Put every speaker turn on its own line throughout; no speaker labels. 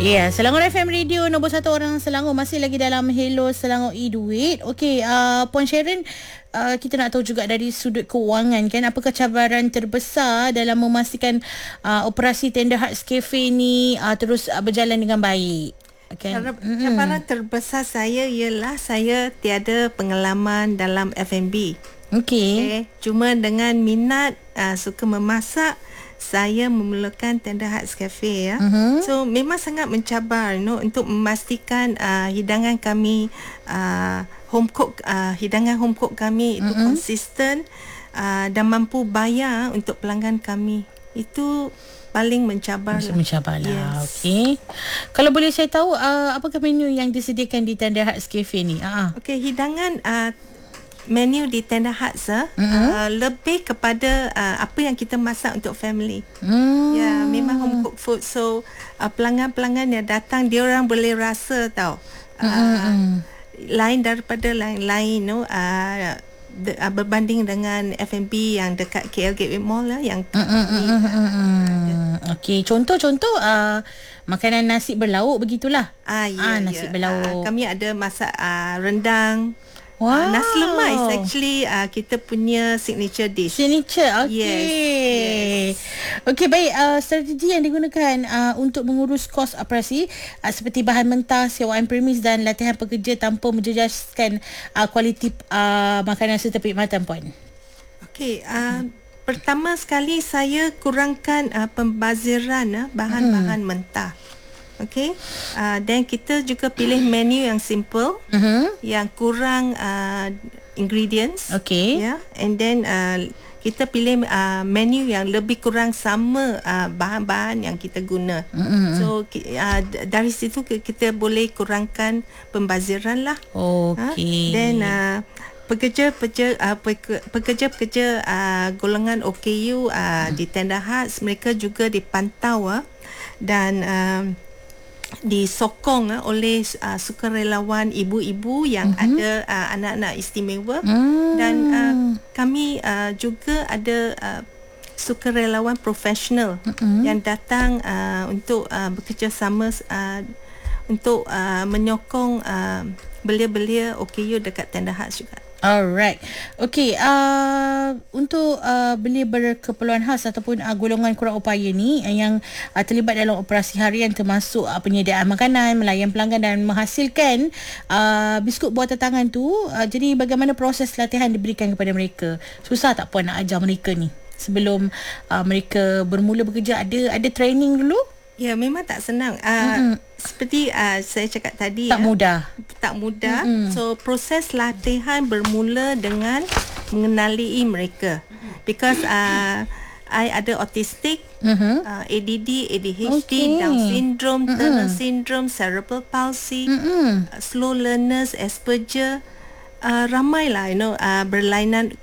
Ya, Selangor FM Radio nombor 1 orang Selangor, masih lagi dalam Hello Selangor e-Duit. Okey, Puan Sharon, kita nak tahu juga dari sudut kewangan kan, apakah cabaran terbesar dalam memastikan operasi Tender Hearts Cafe ni terus berjalan dengan baik? Okay.
Cabaran terbesar saya ialah saya tiada pengalaman dalam F&B.
Okey.
Cuma dengan minat suka memasak, saya memerlukan Tender Hearts Cafe ya. So memang sangat mencabar untuk memastikan hidangan kami hidangan home cook kami itu konsisten dan mampu bayar untuk pelanggan kami. Itu paling mencabar lah.
Mencabar lah. Yes. Okey. Kalau boleh saya tahu apakah menu yang disediakan di Tender Hearts Cafe ni?
Okey, hidangan menu di Tender Hearts lebih kepada apa yang kita masak untuk family. Ya, memang home cooked food. So pelanggan-pelanggan yang datang, dia orang boleh rasa tahu lain daripada lain-lain berbanding dengan F&B yang dekat KL Gateway Mall lah yang
Okey, contoh makanan nasi berlauk begitulah. Nasi berlauk.
Kami ada masak rendang.
Wow.
Nasi lemak is actually kita punya signature dish.
Signature, okey.
Yes.
Okey, baik. Strategi yang digunakan untuk mengurus kos operasi seperti bahan mentah, sewaan premis dan latihan pekerja tanpa menjejaskan kualiti makanan serta perkhidmatan, Puan.
Okey, pertama sekali saya kurangkan pembaziran bahan-bahan mentah. Okay, dan kita juga pilih menu yang simple, yang kurang ingredients.
Okay.
Yeah, and then kita pilih menu yang lebih kurang sama bahan-bahan yang kita guna. So dari situ kita boleh kurangkan pembaziran lah.
Okay.
Then pekerja-pekerja golongan OKU di Tender Hearts, mereka juga dipantau dan disokong oleh sukarelawan ibu-ibu yang ada anak-anak istimewa, dan kami juga ada sukarelawan profesional yang datang untuk bekerjasama untuk menyokong belia-belia OKU dekat Tender Hearts juga.
Alright. Okey, untuk belia berkeperluan khas ataupun golongan kurang upaya ni yang terlibat dalam operasi harian termasuk penyediaan makanan, melayan pelanggan dan menghasilkan biskut buatan tangan tu, jadi bagaimana proses latihan diberikan kepada mereka? Susah tak Puan nak ajar mereka ni sebelum mereka bermula bekerja? Ada training dulu?
Ya, memang tak senang. Seperti saya cakap tadi,
tak mudah.
So proses latihan bermula dengan mengenali mereka, because I ada autistic, ADD, ADHD, Down syndrome, Turner syndrome, cerebral palsy, slow learners, Asperger. Ramailah berlainan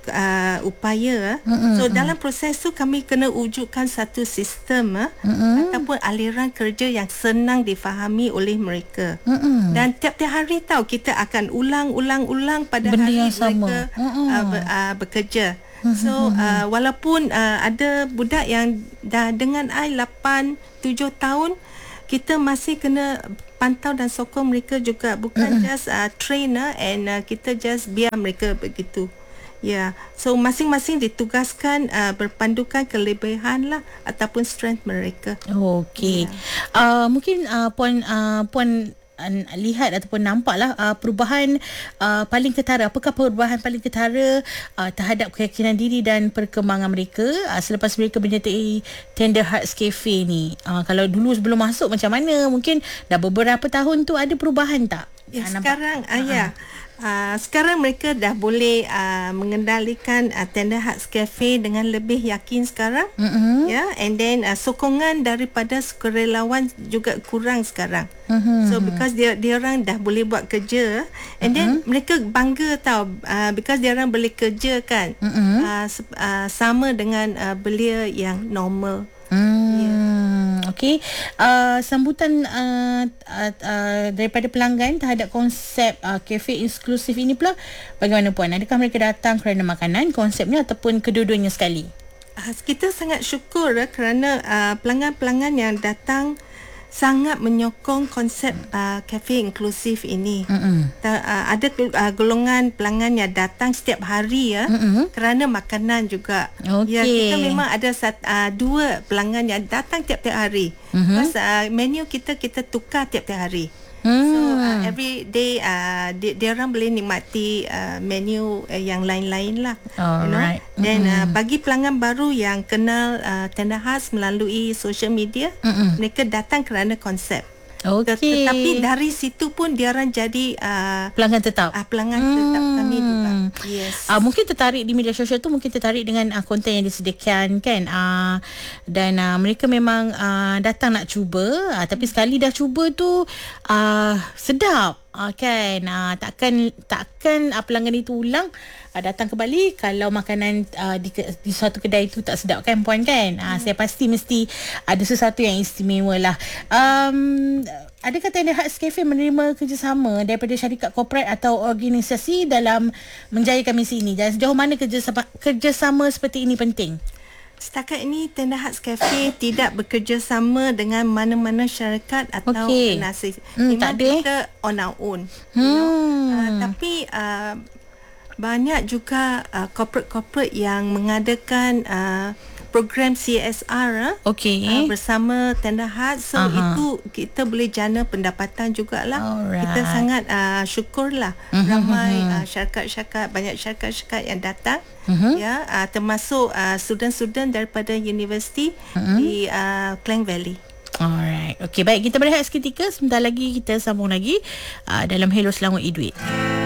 upaya. So dalam proses tu kami kena wujudkan satu sistem ataupun aliran kerja yang senang difahami oleh mereka. Dan tiap-tiap hari kita akan ulang pada
benda
hari
yang
mereka bekerja. So walaupun ada budak yang dah dengan 8-7 tahun, kita masih kena pantau dan sokong mereka juga, bukan just train and kita just biar mereka begitu. Ya, so masing-masing ditugaskan berpandukan kelebihan lah ataupun strength mereka.
Okey. Mungkin puan lihat ataupun nampaklah perubahan paling ketara. Apakah perubahan paling ketara terhadap keyakinan diri dan perkembangan mereka selepas mereka menyertai Tender Hearts Cafe ni? Kalau dulu sebelum masuk macam mana? Mungkin dah beberapa tahun tu ada perubahan tak?
Ya, sekarang sekarang mereka dah boleh mengendalikan Tender Hearts Cafe dengan lebih yakin sekarang. Ya, and then sokongan daripada sukarelawan juga kurang sekarang. So because dia orang dah boleh buat kerja, and then mereka bangga because dia orang boleh kerja kan sama dengan belia yang normal.
Okey. Sambutan daripada pelanggan terhadap konsep kafe eksklusif ini pula bagaimana Puan? Adakah mereka datang kerana makanan konsepnya ataupun kedua-duanya sekali?
Kita sangat syukur kerana pelanggan-pelanggan yang datang sangat menyokong konsep kafe inklusif ini. Ada golongan pelanggan yang datang setiap hari ya, kerana makanan juga. Ya, kita memang ada 2 pelanggan yang datang tiap-tiap hari. Plus menu kita tukar tiap-tiap hari. So every day dia orang boleh nikmati menu yang lain-lain lah.
Alright.
Dan bagi pelanggan baru yang kenal Tenda Khas melalui social media, mereka datang kerana konsep. Tetapi dari situ pun dia orang jadi
pelanggan tetap.
Pelanggan tetap kami juga. Yes.
Mungkin tertarik di media sosial tu, mungkin tertarik dengan konten yang disediakan kan. Dan mereka memang datang nak cuba, tapi sekali dah cuba tu sedap. Kan takkan pelanggan itu ulang datang kembali kalau makanan di suatu kedai itu tak sedap kan puan kan. Saya pasti mesti ada sesuatu yang istimewa lah. Adakah Tenda Khas Cafe menerima kerjasama daripada syarikat korporat atau organisasi dalam menjayakan misi ini, dan sejauh mana kerjasama seperti ini penting?
Setakat ini Tenda Khas Cafe tidak bekerjasama dengan mana-mana syarikat atau organisasi. Memang kita on our own. Tapi banyak juga corporate yang mengadakan program CSR bersama Tenda Khas. So itu kita boleh jana pendapatan jugalah. Kita sangat syukurlah ramai syarikat-syarikat, banyak syarikat-syarikat yang datang, ya, termasuk student-student daripada universiti di Klang Valley.
Alright. Okey, baik, kita berehat seketika. Sebentar lagi kita sambung lagi dalam Hello Selangor E-Duit.